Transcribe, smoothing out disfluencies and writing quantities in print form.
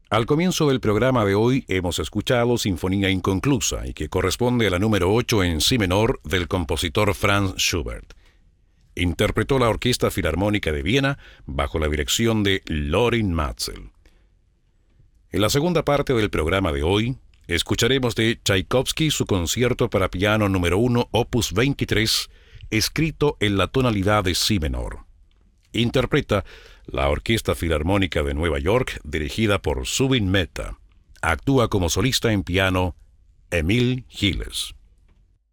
Al comienzo del programa de hoy hemos escuchado Sinfonía Inconclusa y que corresponde a la número 8 en si menor del compositor Franz Schubert. Interpretó la Orquesta Filarmónica de Viena bajo la dirección de Lorin Maazel. En la segunda parte del programa de hoy, escucharemos de Tchaikovsky su concierto para piano número 1, opus 23, escrito en la tonalidad de si menor. Interpreta la Orquesta Filarmónica de Nueva York, dirigida por Zubin Mehta. Actúa como solista en piano Emil Gilles.